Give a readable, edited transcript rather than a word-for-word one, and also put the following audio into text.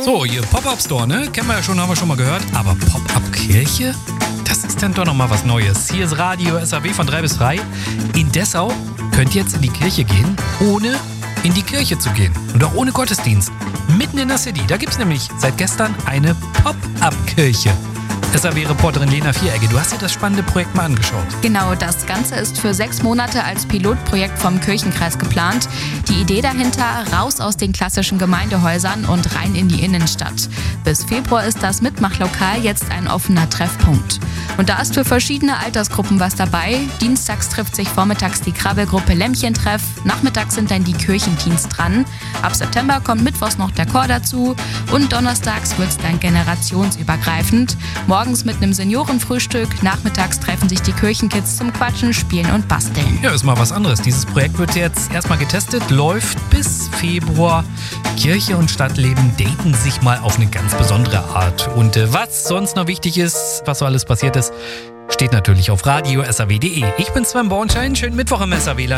So, hier Pop-Up-Store, ne? Kennen wir ja schon, haben wir schon mal gehört. Aber Pop-Up-Kirche? Das ist dann doch nochmal was Neues. Hier ist Radio SAW von 3 bis 3. In Dessau könnt ihr jetzt in die Kirche gehen, ohne in die Kirche zu gehen. Und auch ohne Gottesdienst. Mitten in der City. Da gibt's nämlich seit gestern eine Pop-Up-Kirche. SAW-Reporterin Lena Vieregge, du hast dir das spannende Projekt mal angeschaut. Genau, das Ganze ist für 6 Monate als Pilotprojekt vom Kirchenkreis geplant. Die Idee dahinter, raus aus den klassischen Gemeindehäusern und rein in die Innenstadt. Bis Februar ist das Mitmachlokal jetzt ein offener Treffpunkt. Und da ist für verschiedene Altersgruppen was dabei. Dienstags trifft sich vormittags die Krabbelgruppe Lämmchentreff, nachmittags sind dann die Kirchenteens dran. Ab September kommt mittwochs noch der Chor dazu und donnerstags wird's dann generationsübergreifend. Morgens mit einem Seniorenfrühstück, nachmittags treffen sich die Kirchenkids zum Quatschen, Spielen und Basteln. Ja, ist mal was anderes. Dieses Projekt wird jetzt erstmal getestet, läuft bis Februar. Kirche und Stadtleben daten sich mal auf eine ganz besondere Art. Und was sonst noch wichtig ist, was so alles passiert ist, steht natürlich auf radio-saw.de. Ich bin Sven Bornschein, schönen Mittwoch im SAW.